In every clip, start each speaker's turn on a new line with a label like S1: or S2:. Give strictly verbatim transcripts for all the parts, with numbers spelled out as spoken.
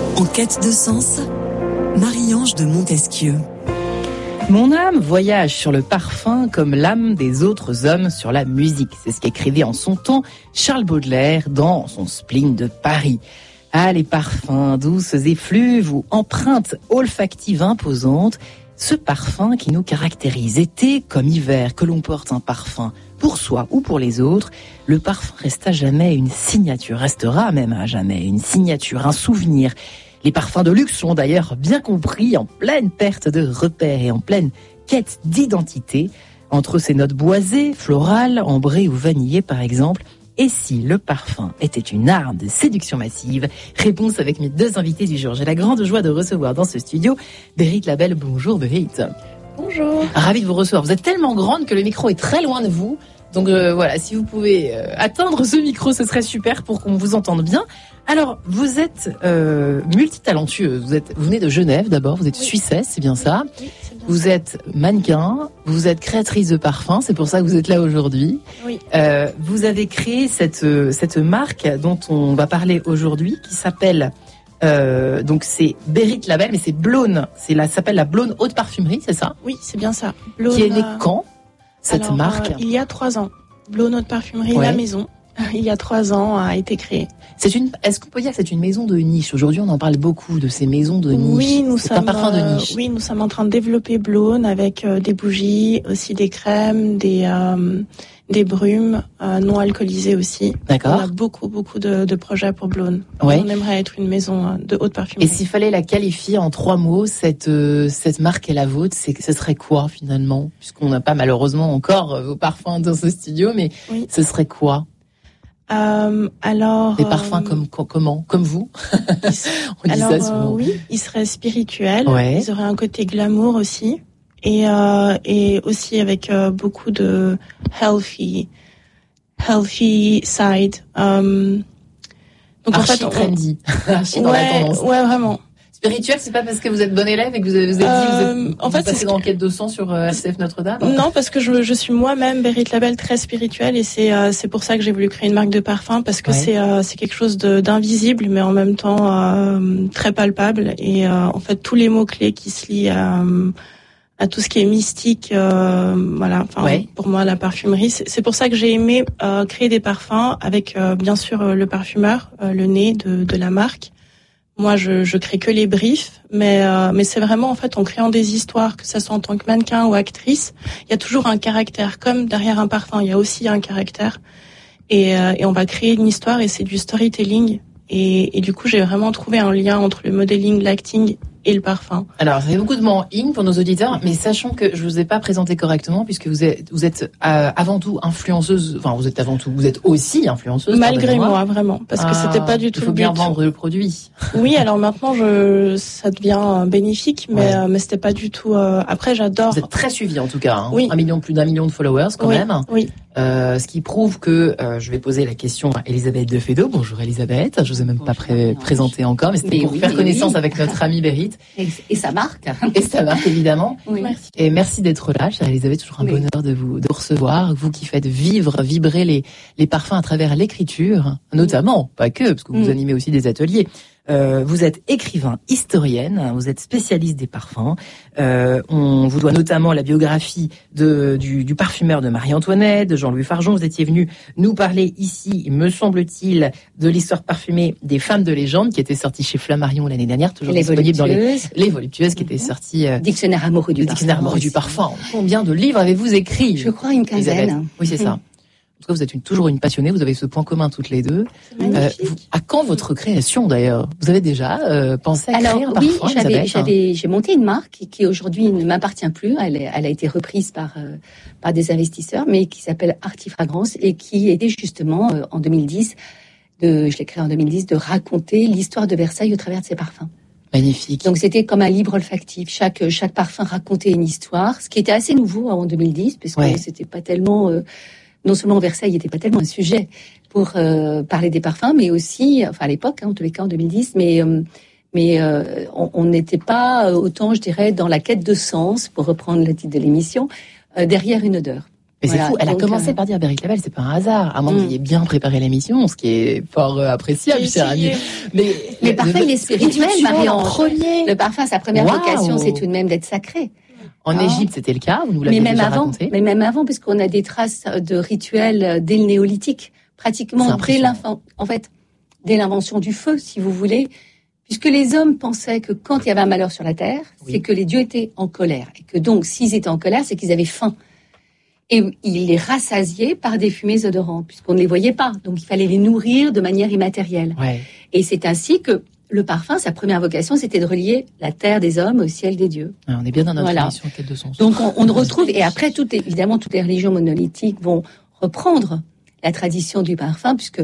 S1: En quête de sens, Marie-Ange de Montesquieu.
S2: Mon âme voyage sur le parfum comme l'âme des autres hommes sur la musique. C'est ce qu'écrivait en son temps Charles Baudelaire dans son Spleen de Paris. Ah, les parfums, douces effluves ou empreintes olfactives imposantes, ce parfum qui nous caractérise, été comme hiver, que l'on porte un parfum pour soi ou pour les autres, le parfum reste à jamais une signature, restera même à jamais une signature, un souvenir. Les parfums de luxe sont d'ailleurs bien compris, en pleine perte de repères et en pleine quête d'identité, entre ces notes boisées, florales, ambrées ou vanillées par exemple. Et si le parfum était une arme de séduction massive? Réponse avec mes deux invités du jour. J'ai la grande joie de recevoir dans ce studio Berit Labelle. Bonjour Berit.
S3: Bonjour.
S2: Ravi de vous recevoir. Vous êtes tellement grande que le micro est très loin de vous. Donc euh, voilà, si vous pouvez euh, atteindre ce micro, ce serait super pour qu'on vous entende bien. Alors, vous êtes euh, multitalentueuse. Vous êtes, vous venez de Genève d'abord. Vous êtes oui. Suissesse, c'est bien ça.
S3: Oui, c'est bien
S2: vous
S3: ça.
S2: êtes mannequin. Vous êtes créatrice de parfums. C'est pour ça que vous êtes là aujourd'hui.
S3: Oui.
S2: Euh, vous avez créé cette cette marque dont on va parler aujourd'hui, qui s'appelle euh, donc c'est Berit Labelle, mais c'est Blône. C'est la s'appelle la Blône Haute Parfumerie, c'est ça?
S3: Oui, c'est bien ça. Blône,
S2: qui est née quand cette
S3: alors,
S2: marque?
S3: euh, Il y a trois ans. Blône Haute Parfumerie,
S2: ouais.
S3: la maison. Il y a trois ans a été créée.
S2: C'est une. Est-ce qu'on peut dire que c'est une maison de niche? Aujourd'hui, on en parle beaucoup de ces maisons de niche.
S3: Oui, nous
S2: c'est
S3: sommes.
S2: un parfum de niche.
S3: Euh, oui, nous sommes en train de développer Blône avec euh, des bougies, aussi des crèmes, des euh, des brumes euh, non alcoolisées aussi.
S2: D'accord.
S3: On a beaucoup beaucoup de, de projets pour Blône.
S2: Ouais.
S3: On aimerait être une maison de haute parfumerie.
S2: Et s'il fallait la qualifier en trois mots, cette euh, cette marque est la vôtre, c'est ce serait quoi finalement? Puisqu'on n'a pas malheureusement encore euh, vos parfums dans ce studio, mais
S3: oui.
S2: ce serait quoi?
S3: Euh, alors,
S2: des parfums euh, comme com, comment, comme vous.
S3: On dit alors, ça souvent. Euh, oui, ils seraient spirituels.
S2: Ouais.
S3: Ils auraient un côté glamour aussi, et euh, et aussi avec euh, beaucoup de healthy, healthy side. Um,
S2: donc Archi en fait, on, trendy. Archi dans
S3: ouais,
S2: la tendance.
S3: Ouais, vraiment.
S2: Spirituel, c'est pas parce que vous êtes bon élève et que vous avez, vous avez
S3: euh,
S2: dit vous êtes
S3: en
S2: vous
S3: fait,
S2: passé dans Enquête de sang sur euh, R C F Notre-Dame.
S3: Non, parce que je, je suis moi-même Berit Labelle très spirituelle et c'est euh, c'est pour ça que j'ai voulu créer une marque de parfum parce que ouais. c'est euh, c'est quelque chose de, d'invisible mais en même temps euh, très palpable et euh, en fait tous les mots clés qui se lient à, à tout ce qui est mystique, euh, voilà. Enfin, ouais. Pour moi, la parfumerie, c'est, c'est pour ça que j'ai aimé euh, créer des parfums avec euh, bien sûr euh, le parfumeur, euh, le nez de, de la marque. Moi, je, je crée que les briefs, mais euh, mais c'est vraiment en fait en créant des histoires, que ça soit en tant que mannequin ou actrice, il y a toujours un caractère. Comme derrière un parfum, il y a aussi un caractère, et, euh, et on va créer une histoire et c'est du storytelling. Et, et du coup, j'ai vraiment trouvé un lien entre le modeling, l'acting et le parfum.
S2: Alors, ça fait beaucoup de mots en in pour nos auditeurs, mais sachant que je vous ai pas présenté correctement, puisque vous êtes, vous êtes euh, avant tout influenceuse. Enfin, vous êtes avant tout, vous êtes aussi influenceuse.
S3: Malgré moi, vraiment, parce que ah, c'était pas du tout.
S2: Il faut
S3: le
S2: bien
S3: but.
S2: vendre le produit.
S3: Oui, alors maintenant, je, ça devient bénéfique, mais ouais. euh, mais c'était pas du tout. Euh, après, j'adore.
S2: Vous êtes très suivi en tout cas. Hein.
S3: Oui.
S2: Un million, plus d'un million de followers quand
S3: oui.
S2: même.
S3: Oui.
S2: Euh, ce qui prouve que euh, je vais poser la question à Elisabeth de Fédot. Bonjour Elisabeth, je vous ai même pas pré- présentée encore, mais c'était mais pour oui, faire connaissance oui. avec notre amie Berit.
S4: Et, et sa marque.
S2: Et sa marque évidemment.
S3: Oui. Merci.
S2: Et merci d'être là, chère Elisabeth, toujours un oui. bonheur de vous de vous recevoir, vous qui faites vivre, vibrer les les parfums à travers l'écriture, notamment, pas que, parce que vous mm. animez aussi des ateliers. Euh, vous êtes écrivain, historienne, vous êtes spécialiste des parfums. Euh, on vous doit notamment la biographie de, du, du parfumeur de Marie-Antoinette, de Jean-Louis Fargeon. Vous étiez venu nous parler ici, me semble-t-il, de l'histoire parfumée des femmes de légende qui était sortie chez Flammarion l'année dernière, toujours
S4: les
S2: disponible dans les les voluptueuses qui
S4: mm-hmm.
S2: étaient sorties. Euh,
S4: Dictionnaire amoureux du
S2: le
S4: parfum.
S2: Dictionnaire amoureux du parfum. Combien de livres avez-vous écrit?
S4: Je crois une quinzaine.
S2: Elisabeth. Oui, c'est ça. En tout cas, vous êtes une, toujours une passionnée, vous avez ce point commun toutes les deux.
S3: Euh,
S2: vous, à quand votre création d'ailleurs? Vous avez déjà euh, pensé à
S4: Alors,
S2: créer un
S4: oui,
S2: parfum?
S4: j'avais, j'avais, j'ai monté une marque qui, qui aujourd'hui ne m'appartient plus. Elle, est, elle a été reprise par euh, par des investisseurs, mais qui s'appelle Artifragrance et qui était justement euh, en deux mille dix, de, je l'ai créée en deux mille dix, de raconter l'histoire de Versailles au travers de ses parfums.
S2: Magnifique.
S4: Donc c'était comme un livre olfactif. Chaque chaque parfum racontait une histoire, ce qui était assez nouveau en deux mille dix, parce que ouais. c'était pas tellement euh, non seulement Versailles n'était pas tellement un sujet pour euh, parler des parfums, mais aussi, enfin à l'époque, hein, en tous les cas en deux mille dix, mais euh, mais euh, on n'était pas autant, je dirais, dans la quête de sens, pour reprendre le titre de l'émission, euh, derrière une odeur.
S2: Mais
S4: Voilà,
S2: c'est fou, elle
S4: donc,
S2: a commencé
S4: euh...
S2: par dire Berit Label, c'est pas un hasard. À moins que vous ayez bien préparé l'émission, ce qui est fort euh, appréciable, cher ami. Mais,
S4: mais parfois, il est spirituel, Marie-Ange.
S2: Premier.
S4: Le parfum, sa première wow. vocation, c'est tout de même d'être sacré.
S2: En hein? Égypte, c'était le cas, vous nous l'avez
S4: mais même
S2: déjà
S4: avant,
S2: raconté.
S4: Mais même avant, puisqu'on a des traces de rituels dès le néolithique, pratiquement dès l'infant, en fait, dès l'invention du feu, si vous voulez, puisque les hommes pensaient que quand il y avait un malheur sur la terre, oui. c'est que les dieux étaient en colère. Et que donc, s'ils étaient en colère, c'est qu'ils avaient faim. Et ils les rassasiaient par des fumées odorantes, puisqu'on ne les voyait pas. Donc, il fallait les nourrir de manière immatérielle.
S2: Ouais.
S4: Et c'est ainsi que le parfum, sa première vocation, c'était de relier la terre des hommes au ciel des dieux.
S2: Ah, on est bien dans notre voilà. émission Quête de sens.
S4: Donc, on, on retrouve, et après, tout, évidemment, toutes les religions monolithiques vont reprendre la tradition du parfum, puisque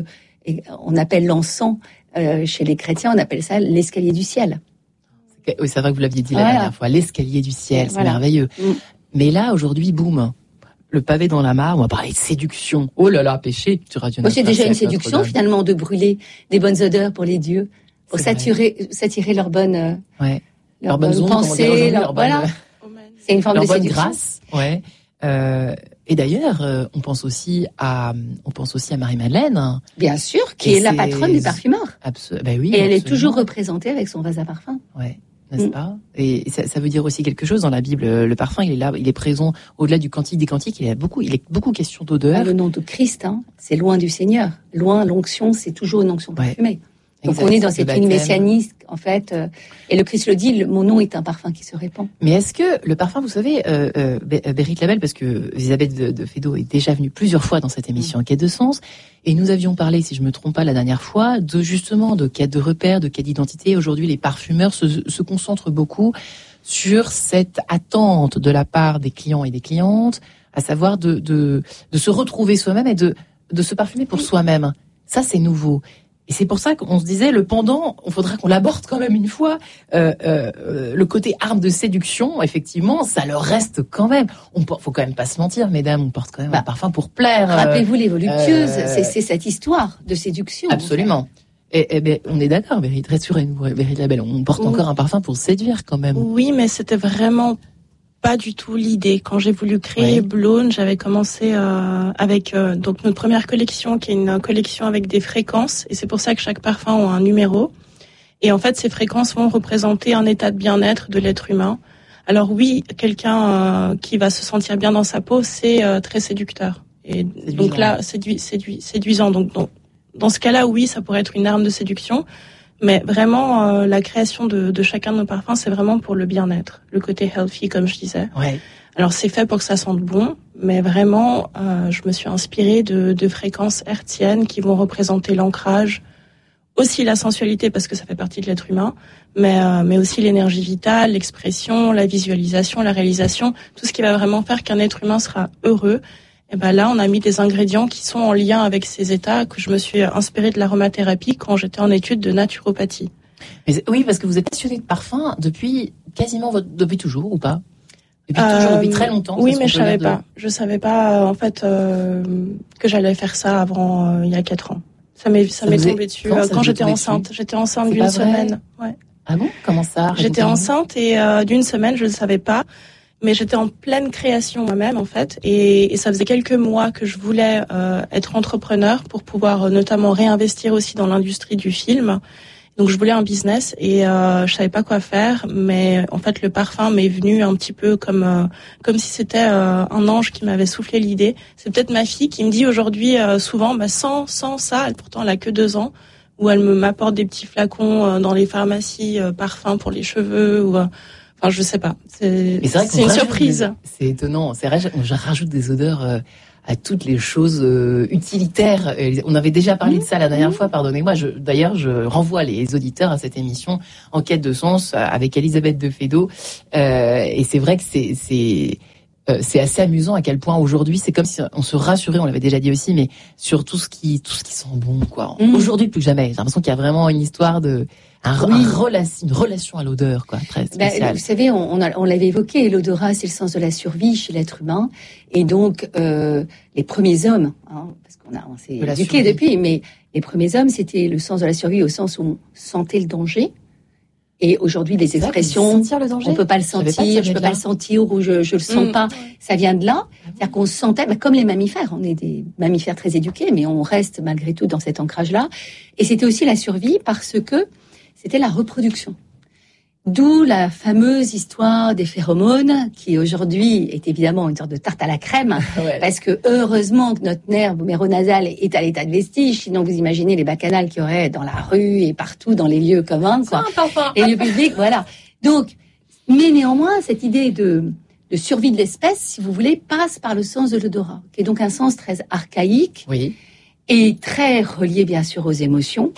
S4: on appelle l'encens, euh, chez les chrétiens, on appelle ça l'escalier du ciel.
S2: Oui, c'est vrai que vous l'aviez dit la
S4: voilà.
S2: dernière fois, l'escalier du ciel, voilà. C'est merveilleux. Mm. Mais là, aujourd'hui, boum, le pavé dans la mare, on va parler de séduction. Oh là là, péché sur Radio
S4: Moi, c'est déjà une séduction, finalement, de brûler des bonnes odeurs pour les dieux, pour s'attirer, s'attirer leurs bonnes, euh,
S2: ouais.
S4: leurs
S2: bonnes
S4: bonnes pensées, leur,
S2: leur
S4: voilà.
S2: Bonne...
S4: C'est une forme
S2: leur
S4: de séduction.
S2: Grâce, ouais. Euh, et d'ailleurs, euh, on pense aussi à, on pense aussi à Marie-Madeleine.
S4: Bien sûr, qui est, est la patronne des parfumeurs.
S2: Absolument. Ben oui.
S4: Et elle
S2: absolument.
S4: est toujours représentée avec son vase à parfum.
S2: Ouais. N'est-ce mmh. pas? Et ça, ça veut dire aussi quelque chose dans la Bible. Le parfum, il est là, il est présent au-delà du cantique des cantiques. Il y a beaucoup, il est beaucoup question d'odeur.
S4: Ah, le nom de Christ, hein, c'est loin du Seigneur. Loin, l'onction, c'est toujours une onction parfumée. Ouais. Donc exact, on est dans cette ligne messianique, en fait. Euh, et le Christ le dit, le, mon nom est un parfum qui se répand.
S2: Mais est-ce que le parfum, vous savez, euh, euh, Berit Label, parce que Elisabeth de, de Fédot est déjà venue plusieurs fois dans cette émission mmh. Quête de sens, et nous avions parlé, si je me trompe pas la dernière fois, de justement de quête de repères, de quête d'identité. Aujourd'hui, les parfumeurs se, se concentrent beaucoup sur cette attente de la part des clients et des clientes, à savoir de, de, de se retrouver soi-même et de, de se parfumer pour soi-même. Ça, c'est nouveau. Et c'est pour ça qu'on se disait, le pendant, il faudra qu'on l'aborde quand même une fois. Euh, euh, le côté arme de séduction, effectivement, ça leur reste quand même. On faut quand même pas se mentir, mesdames, on porte quand même bah, un parfum pour plaire.
S4: Rappelez-vous les voluptueuses, euh, c'est, c'est cette histoire de séduction.
S2: Absolument. Et, et ben, on est d'accord, Berit, rassurez-nous, Berit Label, on porte oui. encore un parfum pour séduire quand même.
S3: Oui, mais c'était vraiment pas du tout l'idée. Quand j'ai voulu créer oui. Blône, j'avais commencé euh, avec euh, donc notre première collection, qui est une collection avec des fréquences, et c'est pour ça que chaque parfum a un numéro. Et en fait, ces fréquences vont représenter un état de bien-être de l'être humain. Alors oui, quelqu'un euh, qui va se sentir bien dans sa peau, c'est euh, très séducteur. Et séduisant. Donc là, séduit, séduit, séduisant. Donc, donc dans ce cas-là, oui, ça pourrait être une arme de séduction. Mais vraiment, euh, la création de, de chacun de nos parfums, c'est vraiment pour le bien-être, le côté healthy, comme je disais.
S2: Ouais.
S3: Alors, c'est fait pour que ça sente bon, mais vraiment, euh, je me suis inspirée de, de fréquences hertziennes qui vont représenter l'ancrage, aussi la sensualité, parce que ça fait partie de l'être humain, mais, euh, mais aussi l'énergie vitale, l'expression, la visualisation, la réalisation, tout ce qui va vraiment faire qu'un être humain sera heureux. Et ben là, on a mis des ingrédients qui sont en lien avec ces états, que je me suis inspirée de l'aromathérapie quand j'étais en études de naturopathie.
S2: Mais oui, parce que vous êtes passionnée de parfum depuis quasiment votre, depuis toujours ou pas? Depuis euh, toujours, depuis très longtemps.
S3: Oui, mais je savais de... pas. Je savais pas en fait euh, que j'allais faire ça avant euh, il y a quatre ans. Ça m'est ça, ça m'est tombé est... dessus quand, quand j'étais enceinte. Dessus j'étais enceinte d'une semaine. Ouais.
S2: Ah bon? Comment ça?
S3: J'étais enceinte et euh, d'une semaine, je ne savais pas. Mais j'étais en pleine création moi-même, en fait, et, et ça faisait quelques mois que je voulais euh, être entrepreneur pour pouvoir euh, notamment réinvestir aussi dans l'industrie du film. Donc je voulais un business et euh, je savais pas quoi faire, mais en fait le parfum m'est venu un petit peu comme euh, comme si c'était euh, un ange qui m'avait soufflé l'idée. C'est peut-être ma fille qui me dit aujourd'hui euh, souvent, bah sans sans ça, elle, pourtant elle a que deux ans, où elle me m'apporte des petits flacons euh, dans les pharmacies euh, parfums pour les cheveux ou euh, Enfin, je sais pas. C'est, c'est, vrai c'est une surprise.
S2: Des, c'est étonnant. C'est vrai, je rajoute des odeurs euh, à toutes les choses euh, utilitaires. On avait déjà parlé mmh, de ça la dernière mmh. fois, pardonnez-moi. Je, d'ailleurs, je renvoie les auditeurs à cette émission En quête de sens avec Elisabeth de Fédot. Euh, et c'est vrai que c'est, c'est, euh, c'est assez amusant à quel point aujourd'hui, c'est comme si on se rassurait, on l'avait déjà dit aussi, mais sur tout ce qui, tout ce qui sent bon, quoi. Mmh. Aujourd'hui, plus que jamais. J'ai l'impression qu'il y a vraiment une histoire de, Un, oui. un relation, une relation à l'odeur, quoi, très spéciale.
S4: Ben, vous savez, on, on, a, on l'avait évoqué, l'odorat, c'est le sens de la survie chez l'être humain. Et donc, euh, les premiers hommes, hein, parce qu'on a, on s'est éduqué depuis, mais les premiers hommes, c'était le sens de la survie au sens où on sentait le danger. Et aujourd'hui, les expressions,
S2: ça, le danger.
S4: On peut pas le sentir, je peux pas le sentir ou je je le sens mmh. pas. Ça vient de là. C'est-à-dire qu'on se sentait, bah, comme les mammifères. On est des mammifères très éduqués, mais on reste malgré tout dans cet ancrage-là. Et c'était aussi la survie parce que c'était la reproduction. D'où la fameuse histoire des phéromones, qui aujourd'hui est évidemment une sorte de tarte à la crème, ouais. parce que heureusement que notre nerf méronasal est à l'état de vestige, sinon vous imaginez les bacchanales qu'il y aurait dans la rue et partout dans les lieux communs, quoi. Les lieux publics, voilà. Donc, mais néanmoins, cette idée de, de survie de l'espèce, si vous voulez, passe par le sens de l'odorat, qui est donc un sens très archaïque,
S2: oui.
S4: et très relié bien sûr aux émotions.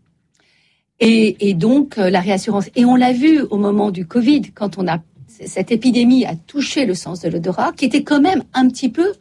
S4: Et, et donc, euh, la réassurance. Et on l'a vu au moment du Covid, quand on a, cette épidémie a touché le sens de l'odorat, qui était quand même un petit peu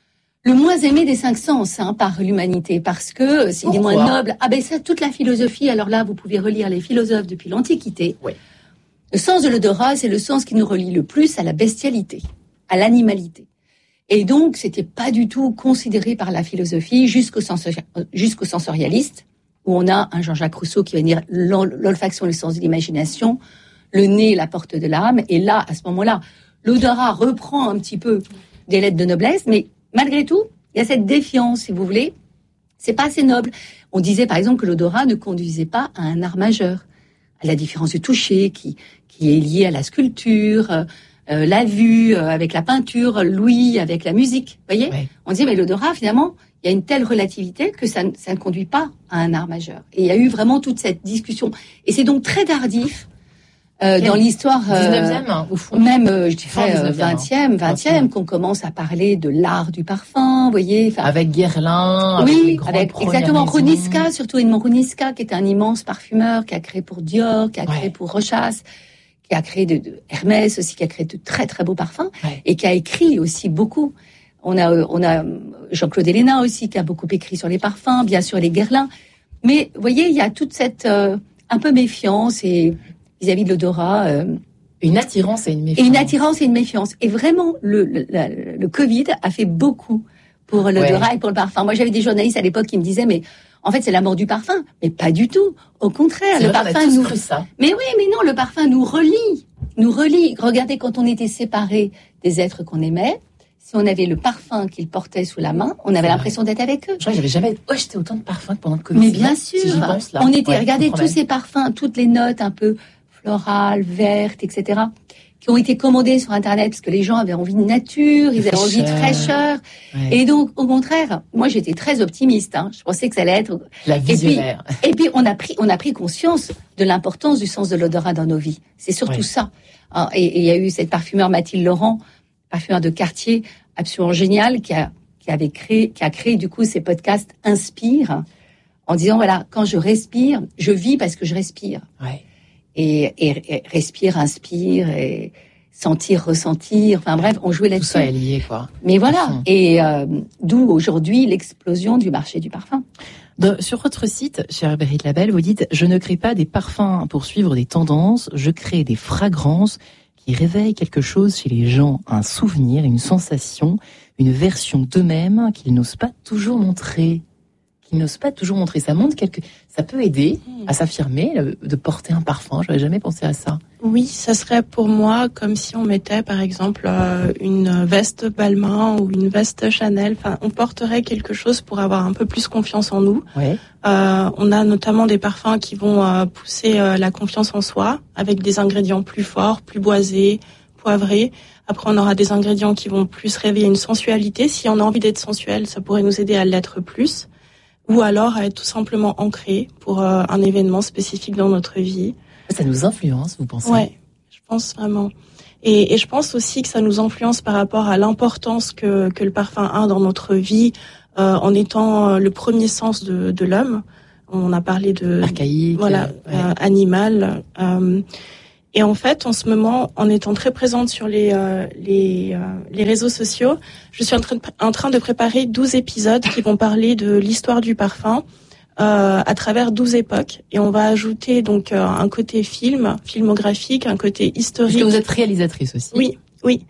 S4: le moins aimé des cinq sens, hein, par l'humanité, parce que c'est les moins nobles. Ah ben ça, toute la philosophie, alors là, vous pouvez relire les philosophes depuis l'Antiquité.
S2: Oui.
S4: Le sens de l'odorat, c'est le sens qui nous relie le plus à la bestialité, à l'animalité. Et donc, c'était pas du tout considéré par la philosophie jusqu'au sensori- jusqu'au sensorialiste, où on a un Jean-Jacques Rousseau qui va dire l'olfaction, le sens de l'imagination, le nez, la porte de l'âme. Et là, à ce moment-là, l'odorat reprend un petit peu des lettres de noblesse, mais malgré tout, il y a cette défiance, si vous voulez. C'est pas assez noble. On disait, par exemple, que l'odorat ne conduisait pas à un art majeur, à la différence du toucher, qui, qui est liée à la sculpture, euh, la vue euh, avec la peinture, l'ouïe avec la musique. Vous voyez ? Ouais. On disait, mais l'odorat, finalement, il y a une telle relativité que ça, ça ne conduit pas à un art majeur. Et il y a eu vraiment toute cette discussion. Et c'est donc très tardif euh, dans l'histoire... Euh,
S2: dix-neuvième, hein, au fond.
S4: Même, euh, je dirais, euh, vingtième, vingtième, qu'on commence à parler de l'art du parfum, vous voyez.
S2: Avec Guerlain, avec
S4: oui,
S2: les grandes
S4: avec exactement Runiska, surtout Edmond Runiska, qui est un immense parfumeur, qui a créé pour Dior, qui a créé ouais. pour Rochas, qui a créé de, de Hermès aussi, qui a créé de très très beaux parfums, ouais. et qui a écrit aussi beaucoup. On a, on a Jean-Claude Héléna aussi, qui a beaucoup écrit sur les parfums, bien sûr les Guerlain. Mais, vous voyez, il y a toute cette, euh, un peu méfiance et vis-à-vis de l'odorat. Euh,
S2: une attirance et une méfiance.
S4: Et une attirance et une méfiance. Et vraiment, le, le, le, le Covid a fait beaucoup pour l'odorat ouais. et pour le parfum. Moi, j'avais des journalistes à l'époque qui me disaient, mais en fait, c'est la mort du parfum. Mais pas du tout. Au contraire,
S2: c'est
S4: le
S2: vrai,
S4: parfum
S2: on a tous
S4: nous.
S2: cru ça.
S4: Mais oui, mais non, le parfum nous relie. Nous relie. Regardez, quand on était séparés des êtres qu'on aimait, si on avait le parfum qu'ils portaient sous la main, on avait l'impression d'être avec eux.
S2: Je crois que j'avais jamais acheté autant de parfums pendant le Covid.
S4: Mais bien sûr.
S2: Si j'y pense, là.
S4: On était,
S2: ouais,
S4: regardez tous ces parfums, toutes les notes un peu florales, vertes, et cetera, qui ont été commandés sur Internet parce que les gens avaient envie de nature, ils avaient envie de fraîcheur. Ouais. Et donc, au contraire, moi, j'étais très optimiste, hein. Je pensais que ça allait être...
S2: La visionnaire.
S4: Et puis, et puis on a pris, on a pris conscience de l'importance du sens de l'odorat dans nos vies. C'est surtout ouais. ça. Et il y a eu cette parfumeur Mathilde Laurent, parfumeur de quartier, absolument génial, qui a, qui avait créé, qui a créé, du coup, ces podcasts Inspire, en disant, voilà, quand je respire, je vis parce que je respire.
S2: Ouais.
S4: Et, et, et respire, inspire, et sentir, ressentir. Enfin bref, on jouait là-dessus.
S2: Tout ça est lié, quoi.
S4: Mais voilà. Et euh, d'où aujourd'hui l'explosion du marché du parfum.
S2: De, sur votre site, chère Berit Labelle, vous dites « Je ne crée pas des parfums pour suivre des tendances, je crée des fragrances qui réveillent quelque chose chez les gens, un souvenir, une sensation, une version d'eux-mêmes qu'ils n'osent pas toujours montrer. » Qu'ils n'osent pas toujours montrer. Ça montre quelque... Ça peut aider à s'affirmer, de porter un parfum. Je n'avais jamais pensé à ça.
S3: Oui, ça serait pour moi comme si on mettait, par exemple, euh, une veste Balmain ou une veste Chanel. Enfin, on porterait quelque chose pour avoir un peu plus confiance en nous.
S2: Ouais.
S3: Euh, on a notamment des parfums qui vont euh, pousser euh, la confiance en soi, avec des ingrédients plus forts, plus boisés, poivrés. Après, on aura des ingrédients qui vont plus réveiller une sensualité. Si on a envie d'être sensuel, ça pourrait nous aider à l'être plus. Ou alors à être tout simplement ancré pour euh, un événement spécifique dans notre vie.
S2: Ça nous influence, vous pensez ?
S3: Ouais, je pense vraiment. Et, et je pense aussi que ça nous influence par rapport à l'importance que, que le parfum a dans notre vie, euh, en étant le premier sens de, de l'homme. On a parlé de...
S2: Archaïque.
S3: Voilà,
S2: ouais.
S3: euh, animal. Euh, et en fait, en ce moment, en étant très présente sur les euh, les, euh, les réseaux sociaux, je suis en train de, en train de préparer douze épisodes qui vont parler de l'histoire du parfum euh, à travers douze époques. Et on va ajouter donc euh, un côté film, filmographique, un côté historique.
S2: Parce que vous êtes réalisatrice aussi.
S3: Oui, oui.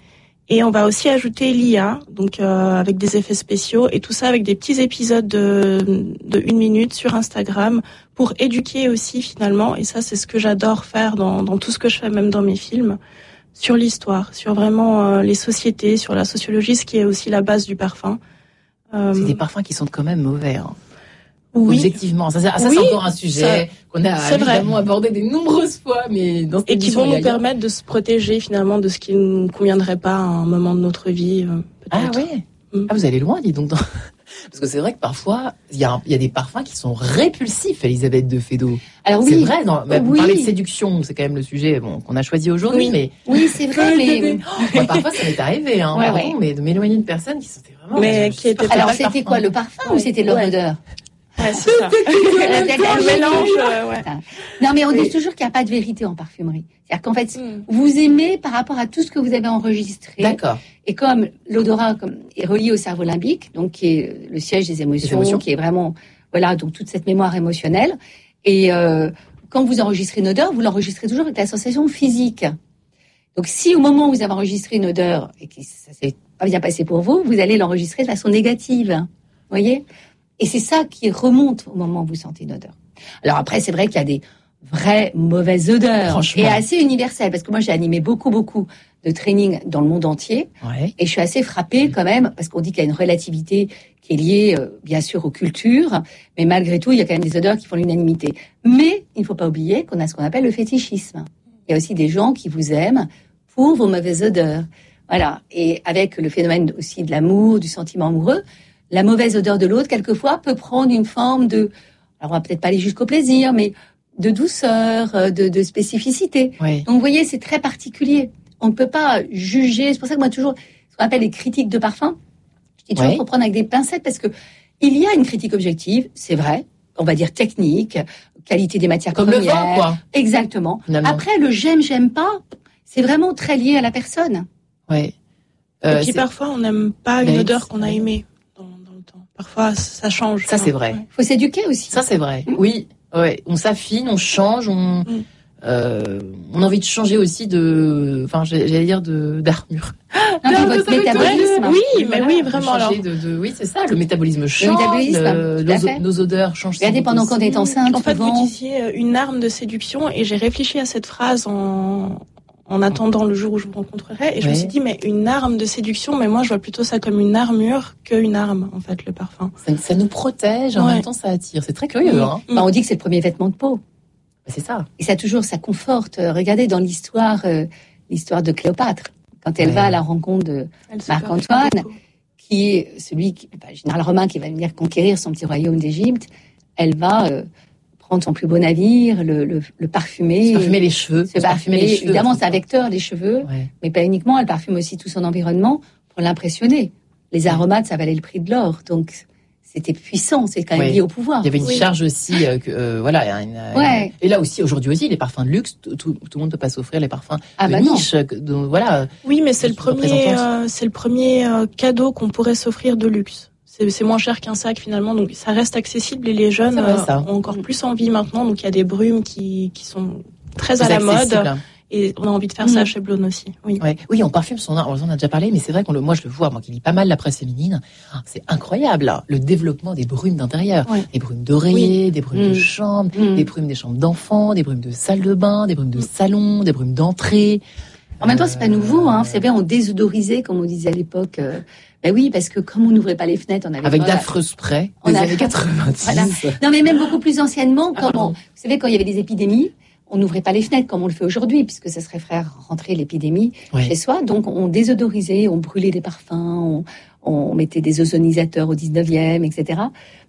S3: Et on va aussi ajouter l'I A, donc euh, avec des effets spéciaux et tout ça avec des petits épisodes de, de une minute sur Instagram pour éduquer aussi finalement. Et ça, c'est ce que j'adore faire dans, dans tout ce que je fais, même dans mes films, sur l'histoire, sur vraiment euh, les sociétés, sur la sociologie, ce qui est aussi la base du parfum.
S2: Euh, c'est des parfums qui sentent quand même mauvais. Hein.
S3: Oui.
S2: Objectivement, ça, ça
S3: oui,
S2: c'est encore un sujet ça, qu'on a évidemment vrai. abordé de nombreuses fois, mais dans cette
S3: et qui vont nous
S2: a...
S3: permettre de se protéger finalement de ce qui ne conviendrait pas à un moment de notre vie.
S2: Ah oui. Mm. Ah vous allez loin, dis donc. Dans... Parce que c'est vrai que parfois il y a il y a des parfums qui sont répulsifs, Elisabeth de Fédot. Alors oui, c'est vrai. Dans, bah, oui. Vous parlez de séduction, c'est quand même le sujet bon, qu'on a choisi aujourd'hui,
S4: oui.
S2: mais
S4: oui c'est vrai. mais
S2: moi, parfois ça m'est arrivé, hein, ouais, pardon, ouais. mais de m'éloigner de personnes qui sentaient vraiment.
S3: Mais qui étaient
S4: alors c'était parfum. Quoi, le parfum ouais. ou c'était leur ouais. odeur?
S3: Ouais, c'est ça. Le mélange, euh, ouais.
S4: Non, mais on dit toujours qu'il n'y a pas de vérité en parfumerie. C'est-à-dire qu'en fait, mm. vous aimez par rapport à tout ce que vous avez enregistré.
S2: D'accord.
S4: Et comme l'odorat comme, est relié au cerveau limbique, donc qui est le siège des émotions, des émotions. qui est vraiment, voilà, donc toute cette mémoire émotionnelle. Et euh, quand vous enregistrez une odeur, vous l'enregistrez toujours avec la sensation physique. Donc si au moment où vous avez enregistré une odeur et que ça s'est pas bien passé pour vous, vous allez l'enregistrer de façon négative. Vous voyez ? Et c'est ça qui remonte au moment où vous sentez une odeur. Alors après, c'est vrai qu'il y a des vraies mauvaises odeurs. Et assez universelles. Parce que moi, j'ai animé beaucoup, beaucoup de training dans le monde entier.
S2: Ouais.
S4: Et je suis assez frappée quand même, parce qu'on dit qu'il y a une relativité qui est liée, euh, bien sûr, aux cultures. Mais malgré tout, il y a quand même des odeurs qui font l'unanimité. Mais il ne faut pas oublier qu'on a ce qu'on appelle le fétichisme. Il y a aussi des gens qui vous aiment pour vos mauvaises odeurs. Voilà. Et avec le phénomène aussi de l'amour, du sentiment amoureux, la mauvaise odeur de l'autre, quelquefois, peut prendre une forme de... Alors, on va peut-être pas aller jusqu'au plaisir, mais de douceur, de, de spécificité.
S2: Oui.
S4: Donc, vous voyez, c'est très particulier. On ne peut pas juger. C'est pour ça que moi, toujours, ce qu'on appelle les critiques de parfum, je dis toujours qu'il faut prendre avec des pincettes, parce que il y a une critique objective, c'est vrai, on va dire technique, qualité des matières
S2: Comme
S4: premières.
S2: Comme le vin, quoi.
S4: Exactement.
S2: Finalement.
S4: Après, le j'aime, j'aime pas, c'est vraiment très lié à la personne.
S2: Oui.
S3: Euh, Et puis, parfois, on n'aime pas une odeur qu'on a aimée. Parfois, ça change.
S2: Ça, c'est vrai.
S4: Il faut s'éduquer aussi.
S2: Ça, c'est vrai. Mmh. Oui, ouais. On s'affine, on change, on, mmh. euh, on a envie de changer aussi de, enfin, j'allais dire de d'armure.
S4: Non, de, votre de métabolisme.
S3: Oui, mais voilà, oui, vraiment.
S2: Changer de, de, oui, c'est ça. Le métabolisme change.
S4: Le métabolisme,
S2: le, nos, nos odeurs changent.
S4: Regardez, pendant qu'on est enceinte,
S3: en fait,
S4: souvent...
S3: vous disiez une arme de séduction, et j'ai réfléchi à cette phrase en en attendant le jour où je vous rencontrerai, et je
S2: ouais.
S3: me suis dit, mais une arme de séduction, mais moi je vois plutôt ça comme une armure qu'une arme, en fait, le parfum.
S2: Ça, ça nous protège, en ouais. même temps ça attire. C'est très curieux. Hein.
S4: Bah, on dit que c'est le premier vêtement de peau.
S2: C'est ça.
S4: Et ça toujours, ça conforte. Regardez dans l'histoire, euh, l'histoire de Cléopâtre, quand elle ouais. va à la rencontre de Marc-Antoine, qui est celui, qui, bah, général romain qui va venir conquérir son petit royaume d'Égypte, elle va... Euh, prendre son plus beau navire, le, le, le parfumer.
S2: Se parfumer les cheveux.
S4: Se parfumer, les cheveux. Évidemment, c'est un vecteur, les cheveux.
S2: Ouais.
S4: Mais pas uniquement, elle parfume aussi tout son environnement pour l'impressionner. Les aromates, ça valait le prix de l'or. Donc, c'était puissant. C'est quand même ouais. lié au pouvoir.
S2: Il y avait une
S4: oui.
S2: charge aussi, euh, que, euh, voilà. Une,
S4: ouais.
S2: une... Et là aussi, aujourd'hui aussi, les parfums de luxe, tout, tout, tout le monde ne peut pas s'offrir les parfums
S4: ah
S2: de
S4: bah
S2: niche. Donc, voilà.
S3: Oui, mais c'est le premier, euh, c'est le premier euh, cadeau qu'on pourrait s'offrir de luxe. C'est, c'est moins cher qu'un sac finalement, donc ça reste accessible et les jeunes
S2: vrai,
S3: euh, ont encore plus envie maintenant. Donc il y a des brumes qui, qui sont très
S2: plus
S3: à la
S2: accessible.
S3: mode et on a envie de faire mmh. ça chez Blône aussi. Oui,
S2: ouais. oui, on parfume son, on en a déjà parlé, mais c'est vrai qu'on le, moi je le vois, moi qui lis pas mal la presse féminine, c'est incroyable là, le développement des brumes d'intérieur,
S3: ouais.
S2: des brumes d'oreiller,
S3: oui.
S2: des brumes mmh. de chambre,
S3: mmh.
S2: des brumes des chambres d'enfants, des brumes de salle de bain, des brumes de salon, des brumes d'entrée.
S4: En même temps, c'est pas nouveau, hein. C'est vrai, on désodorisait, comme on disait à l'époque. Euh, ben oui, parce que comme on n'ouvrait pas les fenêtres, on avait
S2: avec d'affreux sprays des années quatre-vingt-dix.
S4: Voilà. Non, mais même beaucoup plus anciennement,
S2: ah,
S4: comme on, vous savez, quand il y avait des épidémies, on n'ouvrait pas les fenêtres comme on le fait aujourd'hui, puisque ça serait faire rentrer l'épidémie
S2: ouais.
S4: chez soi. Donc, on désodorisait, on brûlait des parfums, on, on mettait des ozonisateurs au dix-neuvième, et cetera.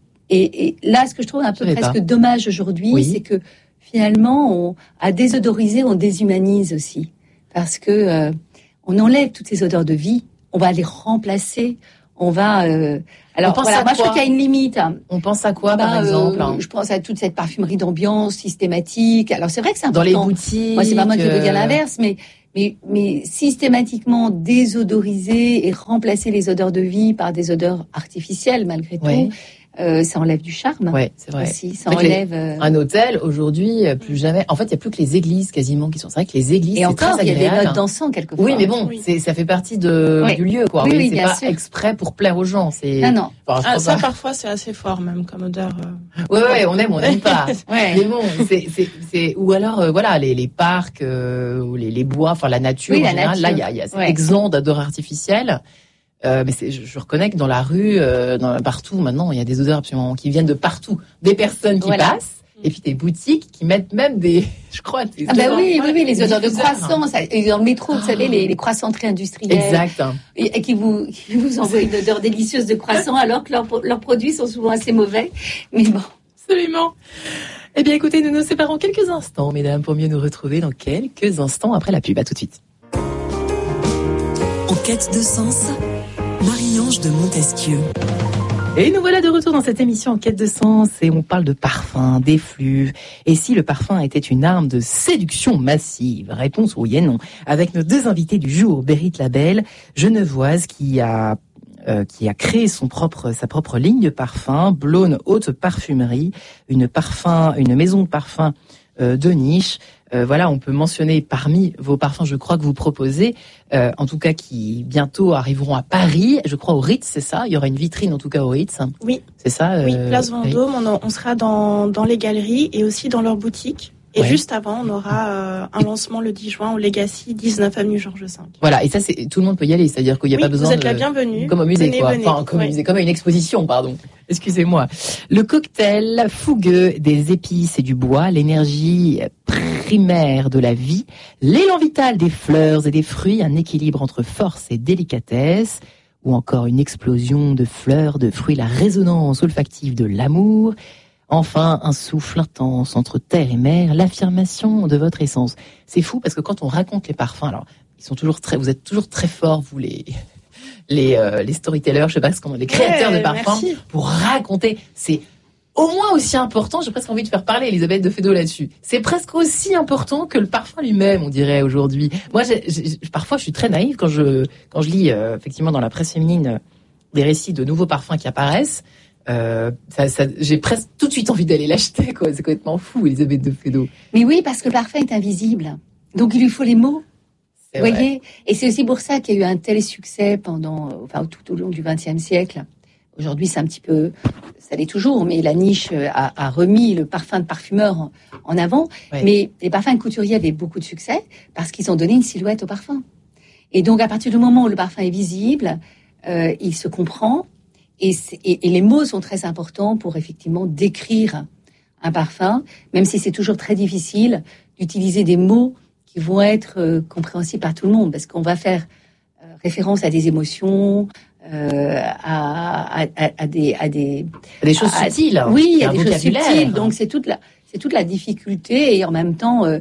S4: Et, et là, ce que je trouve un peu presque pas. dommage aujourd'hui, oui. c'est que finalement, on, à désodoriser, on déshumanise aussi. Parce que euh, on enlève toutes ces odeurs de vie, on va les remplacer, on va... Euh, alors,
S2: on pense
S4: voilà,
S2: à
S4: moi,
S2: quoi
S4: je trouve qu'il y a une limite.
S2: On pense à quoi, bah, par exemple
S4: euh, Je pense à toute cette parfumerie d'ambiance systématique. Alors, c'est vrai que c'est important.
S2: Dans les boutiques...
S4: Moi, c'est pas moi qui veux dire l'inverse, mais, mais, mais systématiquement désodoriser et remplacer les odeurs de vie par des odeurs artificielles, malgré tout.
S2: Oui.
S4: euh, ça enlève du charme.
S2: Ouais, c'est vrai.
S4: Aussi, ça
S2: en fait,
S4: enlève.
S2: Les,
S4: euh...
S2: Un hôtel aujourd'hui, plus jamais. En fait, il y a plus que les églises quasiment qui sont. C'est vrai que les églises.
S4: Et
S2: c'est
S4: encore,
S2: très
S4: il y a des
S2: agréable.
S4: notes dansant quelquefois.
S2: Oui, mais bon,
S3: oui.
S2: c'est ça fait partie de
S4: oui.
S2: du lieu, quoi.
S4: Oui,
S2: oui,
S4: oui,
S2: c'est
S4: bien
S2: pas
S4: sûr.
S2: exprès pour plaire aux gens. C'est.
S4: Non, non.
S2: Enfin,
S3: ah, ça,
S2: pas...
S3: parfois, c'est assez fort même comme odeur. Euh...
S2: Ouais, ouais, on aime, on n'aime pas.
S4: ouais.
S2: Mais bon, c'est, c'est, c'est, ou alors, euh, voilà, les, les parcs, euh, ou les, les bois, enfin la nature
S4: oui,
S2: en
S4: la
S2: général.
S4: nature.
S2: Là, il y a, il y a cet
S4: ouais.
S2: exempt d'odeurs artificielles. Euh, mais c'est, je, je reconnais que dans la rue, euh, dans, partout, maintenant, il y a des odeurs absolument qui viennent de partout, des personnes qui
S4: voilà.
S2: passent, et puis des boutiques qui mettent même des, je crois, des
S4: ah bah
S2: odeurs,
S4: oui,
S2: ouais,
S4: oui, oui, les odeurs de
S2: diffuseurs.
S4: croissants, ça, et dans le métro, vous savez, les, les croissants très industriels.
S2: Exact.
S4: Et, et qui vous, qui vous envoient une odeur délicieuse de croissant, alors que leurs, leurs produits sont souvent assez mauvais. Mais bon.
S2: Absolument. Eh bien, écoutez, nous nous séparons quelques instants, mesdames, pour mieux nous retrouver dans quelques instants après la pub. À tout de suite.
S1: En quête de sens, Marie-Ange de Montesquieu.
S2: Et nous voilà de retour dans cette émission En quête de sens et on parle de parfum, d'effluves. Et si le parfum était une arme de séduction massive? Réponse oui et non. Avec nos deux invités du jour, Berit Labelle, genevoise qui a euh, qui a créé son propre sa propre ligne de parfum, Blône Haute Parfumerie, une parfum une maison de parfum euh, de niche. Euh, voilà, on peut mentionner parmi vos parfums, je crois que vous proposez, euh, en tout cas qui bientôt arriveront à Paris, je crois au Ritz, c'est ça? Il y aura une vitrine en tout cas au Ritz.
S3: Oui.
S2: C'est ça? Euh,
S3: oui, Place Vendôme, on, on sera dans, dans les galeries et aussi dans leurs boutiques. Et
S2: ouais.
S3: juste avant, on aura euh, un lancement le dix juin au Legacy, dix-neuf avenue Georges cinq.
S2: Voilà, et ça, c'est tout le monde peut y aller, c'est-à-dire qu'il n'y a
S3: oui,
S2: pas besoin
S3: vous êtes
S2: de...
S3: la bienvenue.
S2: Comme au musée,
S3: venez,
S2: quoi.
S3: Venez.
S2: Enfin, comme,
S3: ouais.
S2: au musée, comme à une exposition, pardon. Excusez-moi. Le cocktail fougueux des épices et du bois, l'énergie primaire de la vie, l'élan vital des fleurs et des fruits, un équilibre entre force et délicatesse, ou encore une explosion de fleurs, de fruits, la résonance olfactive de l'amour. Enfin, un souffle intense entre terre et mer, l'affirmation de votre essence. C'est fou parce que quand on raconte les parfums, alors ils sont toujours très, vous êtes toujours très forts, vous les les euh, les storytellers, je sais pas ce qu'on, les créateurs
S3: ouais,
S2: de parfums,
S3: merci.
S2: pour raconter. C'est au moins aussi important. J'ai presque envie de faire parler Elisabeth de Fédot là-dessus. C'est presque aussi important que le parfum lui-même, on dirait aujourd'hui. Moi, j'ai, j'ai, parfois, je suis très naïve quand je quand je lis euh, effectivement dans la presse féminine euh, des récits de nouveaux parfums qui apparaissent. Euh, ça, ça, j'ai presque tout de suite envie d'aller l'acheter, quoi. C'est complètement fou, Elisabeth de Fédot.
S4: Mais oui, parce que le parfum est invisible. Donc il lui faut les mots.
S2: C'est
S4: Vous
S2: vrai.
S4: voyez? Et c'est aussi pour ça qu'il y a eu un tel succès pendant, enfin, tout au long du vingtième siècle. Aujourd'hui, c'est un petit peu, ça l'est toujours, mais la niche a, a remis le parfum de parfumeur en, en avant.
S2: Ouais.
S4: Mais les parfums de couturiers avaient beaucoup de succès parce qu'ils ont donné une silhouette au parfum. Et donc, à partir du moment où le parfum est visible, euh, il se comprend. Et, et, et les mots sont très importants pour effectivement décrire un parfum, même si c'est toujours très difficile d'utiliser des mots qui vont être euh, compréhensibles par tout le monde, parce qu'on va faire euh, référence à des émotions, euh, à, à, à, à des, à des,
S2: Des choses
S4: à,
S2: subtiles.
S4: oui,
S2: un
S4: à des choses
S2: vocabulaire.
S4: subtiles. Donc c'est toute la, c'est toute la difficulté et en même temps euh,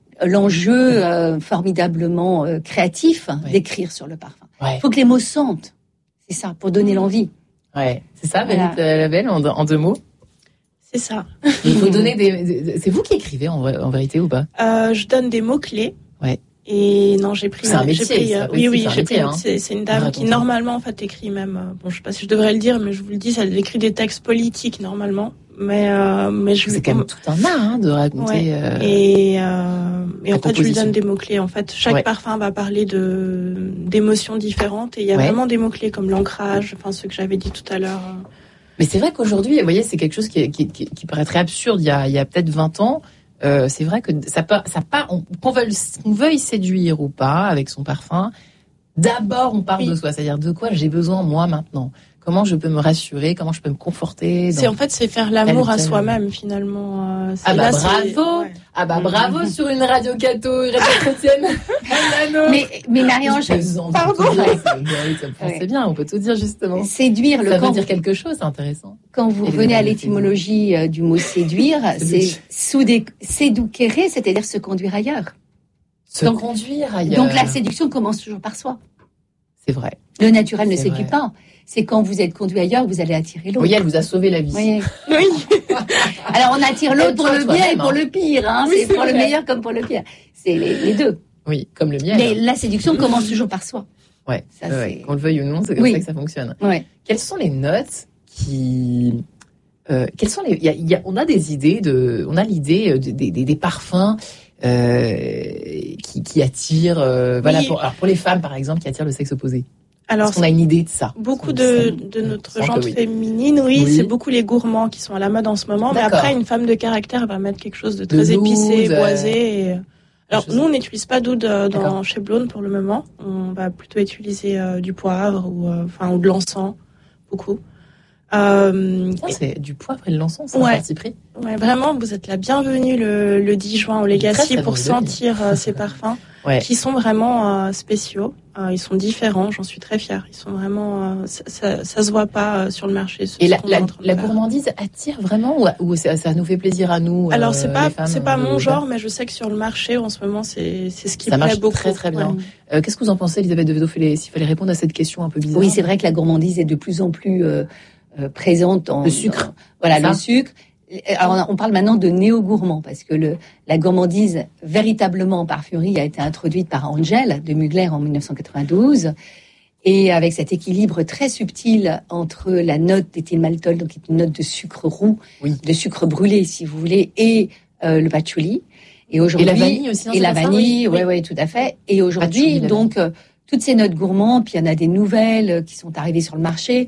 S4: l'enjeu euh, formidablement euh, créatif
S2: Ouais.
S4: d'écrire sur le parfum. Il
S2: Ouais,
S4: faut que les mots sentent. C'est ça, pour donner l'envie.
S2: ouais, c'est ça,
S4: Voilà.
S2: Berit Labelle, en, en deux mots.
S3: C'est ça.
S2: Il faut donner des, des- c'est vous qui écrivez en, vrai- en vérité ou pas?
S3: Euh, je donne des mots-clés.
S2: Ouais.
S3: Et non, j'ai pris.
S2: C'est un
S3: j'ai
S2: métier,
S3: pris,
S2: ça
S3: euh,
S2: aussi,
S3: oui, oui,
S2: c'est un
S3: j'ai
S2: métier,
S3: pris.
S2: hein.
S3: C'est, c'est une dame
S2: Racontez.
S3: qui normalement en fait écrit même. euh, Bon, je sais pas si je devrais le dire, mais je vous le dis, elle écrit des textes politiques normalement. Mais euh, mais je
S2: C'est
S3: lui
S2: quand même tout un art hein, de raconter.
S3: Ouais.
S2: euh,
S3: Et, euh, et
S2: la
S3: en fait, je lui
S2: composition.
S3: donne des mots-clés. En fait, chaque
S2: Ouais.
S3: parfum va parler de d'émotions différentes. Et il y a
S2: Ouais.
S3: vraiment des mots-clés comme l'ancrage, enfin, ce que j'avais dit tout à l'heure.
S2: Mais c'est vrai qu'aujourd'hui, vous voyez, c'est quelque chose qui, qui, qui, qui paraîtrait absurde il y a, il y a peut-être vingt ans. Euh, c'est vrai que ça part, ça part, on, qu'on veuille, qu'on veuille séduire ou pas avec son parfum, d'abord on parle
S3: Oui.
S2: de soi, c'est-à-dire de quoi j'ai besoin moi maintenant. Comment je peux me rassurer, comment je peux me conforter. Dans...
S3: C'est en fait, c'est faire l'amour
S2: tel ou
S3: à
S2: tel-
S3: soi-même finalement. Euh, c'est
S2: Ah bah
S3: là, c'est-
S2: bravo,
S3: ouais.
S2: ah bah
S3: Mhm.
S2: bravo sur une radio catho, radio chrétienne.
S4: Mais, mais Marie-Ange,
S2: Je plaisante,
S4: pardon.
S2: je peux tout dire, c'est- ça me
S4: Ouais.
S2: c'est bien, on peut tout dire justement.
S4: séduire, le
S2: Ça veut
S4: quand,
S2: dire quelque chose, c'est intéressant.
S4: quand vous
S2: Évidemment,
S4: venez à
S2: c'est-
S4: l'étymologie euh, du mot séduire, c'est soudé- séduquere, c'est-à-dire se conduire ailleurs.
S2: Se
S4: Donc-
S2: conduire ailleurs.
S4: Donc la séduction commence toujours par soi.
S2: C'est vrai.
S4: Le naturel ne
S2: C'est
S4: séduit
S2: vrai.
S4: pas. C'est quand vous êtes conduit ailleurs, vous allez attirer l'autre.
S2: Oui, elle vous a sauvé la vie.
S4: Voyez.
S3: Oui.
S4: Alors on attire l'autre pour
S2: Aide-toi
S4: le bien et
S2: toi-même,
S4: pour
S2: hein.
S4: le pire. Hein.
S2: Oui,
S4: c'est
S2: c'est
S4: pour le
S2: vrai.
S4: meilleur comme pour le pire. C'est les, les deux.
S2: Oui, comme le miel.
S4: Mais la séduction commence toujours par soi.
S2: Ouais,
S4: Ça,
S2: ouais,
S4: c'est-
S2: qu'on le veuille ou non, c'est comme
S4: Oui.
S2: ça que ça fonctionne.
S4: Ouais.
S2: Quelles sont les notes qui Euh, quels sont les, y a, y a, on a des idées de, on a l'idée de, de, de, des parfums euh, qui, qui attirent, euh, voilà,
S3: oui.
S2: pour, alors pour les femmes par exemple, qui attirent le sexe opposé.
S3: Alors,
S2: est-ce qu'on a une idée de ça?
S3: Beaucoup de, de notre gente
S2: oui.
S3: féminine, oui,
S2: oui,
S3: c'est beaucoup les gourmands qui sont à la mode en ce moment. D'accord. Mais après, une femme de caractère va mettre quelque chose de très
S2: de
S3: épicé,
S2: euh...
S3: boisé. Et... Alors, nous, on n'utilise pas d'oud dans chez Blône pour le moment. On va plutôt utiliser euh, du poivre ou, euh, enfin, ou de l'encens, beaucoup.
S2: Euh, ça, c'est du poivre et de l'encens, c'est ouais. un parti pris.
S3: Ouais, vraiment, vous êtes la bienvenue le, le dix juin au Legacy pour sentir euh, ces parfums ouais. qui sont vraiment euh, spéciaux. Euh, ils sont différents, j'en suis très fière. Ils sont vraiment, euh, ça, ça, ça se voit pas euh, sur le marché.
S2: Et la, la, la gourmandise attire vraiment ou, ou ça, ça nous fait plaisir à nous?
S3: Alors c'est
S2: euh,
S3: pas,
S2: femmes,
S3: c'est pas mon
S2: euh,
S3: genre, mais je sais que sur le marché en ce moment, c'est, c'est ce qui
S2: ça
S3: plaît
S2: marche
S3: beaucoup.
S2: Très très bien.
S3: Ouais.
S2: Euh, qu'est-ce que vous en pensez, Elisabeth de Wedeau, s'il fallait répondre à cette question un peu bizarre?
S4: Oui, c'est vrai que la gourmandise est de plus en plus euh, euh, présente dans
S2: le sucre.
S4: Dans, voilà, ça. le sucre. Alors, on parle maintenant de néo-gourmand parce que le, la gourmandise véritablement en parfumerie a été introduite par Angel de Mugler en dix-neuf cent quatre-vingt-douze et avec cet équilibre très subtil entre la note d'éthylmaltol, donc une note de sucre roux, oui. de sucre brûlé si vous voulez, et euh, le patchouli.
S2: Et aujourd'hui, et la vanille aussi.
S4: Et la vanille, oui, oui, tout à fait. Et aujourd'hui, donc euh, toutes ces notes gourmandes, puis il y en a des nouvelles qui sont arrivées sur le marché.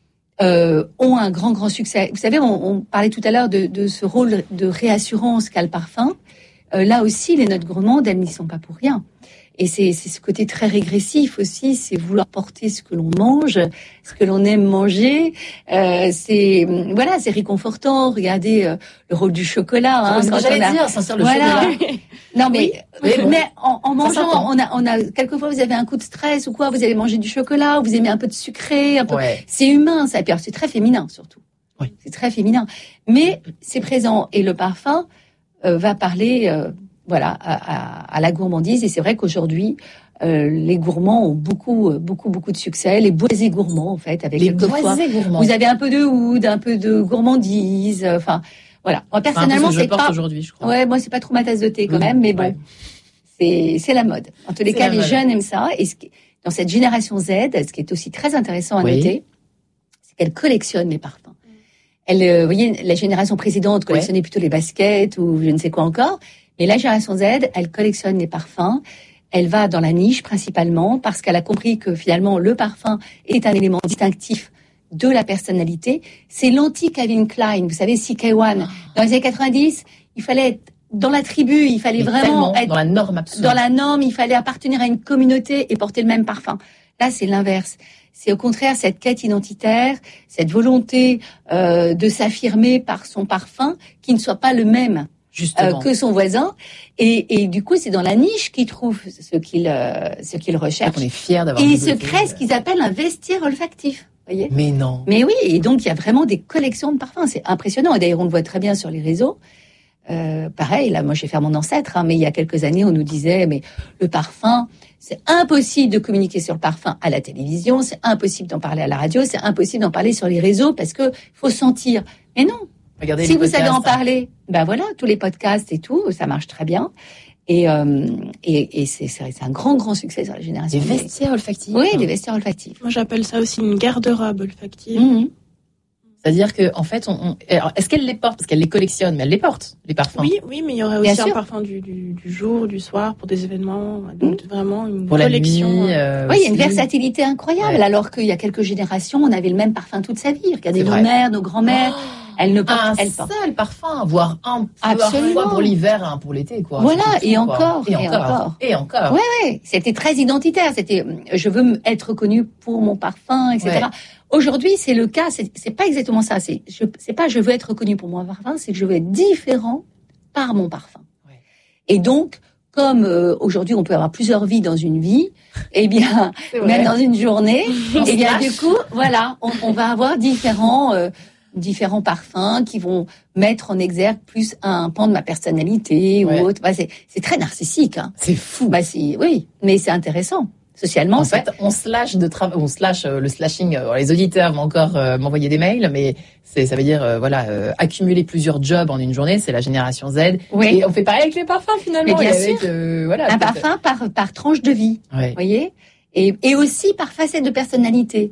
S4: Euh, ont un grand, grand succès. Vous savez, on, on parlait tout à l'heure de, de ce rôle de réassurance qu'a le parfum. Euh, là aussi, les notes gourmandes, elles n'y sont pas pour rien. Et c'est, c'est ce côté très régressif aussi, c'est vouloir porter ce que l'on mange, ce que l'on aime manger. Euh, c'est voilà, c'est réconfortant. Regardez euh, le rôle du chocolat.
S2: Hein, c'est ce que j'allais a... dire, sentir le voilà. chocolat.
S4: Non mais
S2: oui,
S4: mais, bon. mais en, en mangeant, on a on a quelquefois vous avez un coup de stress ou quoi, vous allez manger du chocolat, vous aimez un peu de sucré, un peu. Ouais. C'est humain, ça. C'est très féminin surtout.
S2: Oui.
S4: C'est très féminin, mais c'est présent et le parfum euh, va parler. Euh, Voilà, à, à, à la gourmandise. Et c'est vrai qu'aujourd'hui, euh, les gourmands ont beaucoup, beaucoup, beaucoup de succès. Les boisés gourmands, en fait, avec
S2: les boisés gourmands.
S4: Vous avez un peu de oud, un peu de gourmandise. Enfin, voilà. Moi personnellement,
S2: enfin,
S4: c'est pas.
S2: Aujourd'hui, je crois.
S4: Ouais, moi c'est pas trop ma tasse de thé quand oui, même, mais bon, ouais. c'est c'est la mode. En tous les c'est cas, les mode. Jeunes aiment ça. Et ce qui, dans cette génération Z, ce qui est aussi très intéressant à oui. noter, c'est qu'elle collectionne les parfums. Elle, euh, vous voyez, la génération précédente collectionnait ouais. plutôt les baskets ou je ne sais quoi encore. Mais la génération Z, elle collectionne les parfums. Elle va dans la niche principalement parce qu'elle a compris que finalement le parfum est un élément distinctif de la personnalité. C'est l'anti-Calvin Klein. Vous savez, C K un. Dans les années quatre-vingt-dix, il fallait être dans la tribu, il fallait
S2: Mais
S4: vraiment être
S2: dans la norme absolue.
S4: Dans la norme, il fallait appartenir à une communauté et porter le même parfum. Là, c'est l'inverse. C'est au contraire cette quête identitaire, cette volonté euh, de s'affirmer par son parfum qui ne soit pas le même. Euh, que son voisin, et, et du coup c'est dans la niche qu'il trouve ce qu'il euh, ce qu'il recherche.
S2: On est fiers d'avoir.
S4: Et il se crée ce qu'ils appellent un vestiaire olfactif. Voyez.
S2: Mais non.
S4: Mais oui, et donc il y a vraiment des collections de parfums, c'est impressionnant. Et d'ailleurs on le voit très bien sur les réseaux. Euh, pareil, là moi je vais faire mon ancêtre, hein, mais il y a quelques années on nous disait mais le parfum, c'est impossible de communiquer sur le parfum à la télévision, c'est impossible d'en parler à la radio, c'est impossible d'en parler sur les réseaux parce que faut sentir. Mais non.
S2: Regardez
S4: si vous
S2: podcasts,
S4: savez en
S2: hein.
S4: parler, ben voilà, tous les podcasts et tout, ça marche très bien. Et, euh, et, et c'est, c'est un grand, grand succès sur la génération.
S2: Des vestiaires olfactifs.
S4: Oui, des vestiaires olfactifs.
S3: Moi, j'appelle ça aussi une garde-robe olfactive.
S4: Mmh.
S2: C'est-à-dire que, en fait, on, on, alors, est-ce qu'elle les porte? Parce qu'elle les collectionne, mais elle les porte, les parfums.
S3: Oui, oui, mais il y aurait aussi un parfum du, du, du jour, du soir, pour des événements. Donc, mmh. vraiment une
S2: pour
S3: collection.
S2: La nuit, euh,
S4: oui, il y a une versatilité incroyable. Ouais. Alors qu'il y a quelques générations, on avait le même parfum toute sa vie. Regardez c'est nos vrai. mères, nos grands-mères. Oh Elles ne portent,
S2: un
S4: elles portent.
S2: seul parfum, voire un peu pour l'hiver, un pour l'été, quoi.
S4: Voilà,
S2: tout,
S4: et,
S2: quoi.
S4: Encore,
S2: et,
S4: et
S2: encore,
S4: encore,
S2: et encore.
S4: Ouais, ouais. C'était très identitaire. C'était, je veux être reconnue pour mon parfum, et cetera. Ouais. Aujourd'hui, c'est le cas. C'est, c'est pas exactement ça. C'est, je, c'est pas je veux être reconnue pour mon parfum. C'est que je veux être différent par mon parfum. Ouais. Et donc, comme euh, aujourd'hui on peut avoir plusieurs vies dans une vie, eh bien même dans une journée, eh bien du coup voilà, on, on va avoir différents euh, différents parfums qui vont mettre en exergue plus un pan de ma personnalité ouais. ou autre. Bah, c'est c'est très narcissique. Hein.
S2: C'est fou.
S4: Bah c'est oui, mais c'est intéressant. Socialement,
S2: en fait, on slash de travail, on slash euh, le slashing. Euh, les auditeurs vont encore euh, m'envoyer des mails, mais c'est, ça veut dire euh, voilà, euh, accumuler plusieurs jobs en une journée, c'est la génération Z.
S4: Oui.
S2: Et on fait pareil avec les parfums finalement.
S4: Mais bien
S2: et avec,
S4: sûr.
S2: Euh, voilà,
S4: un parfum par par tranche de vie,
S2: ouais.
S4: vous voyez, et et aussi par facette de personnalité.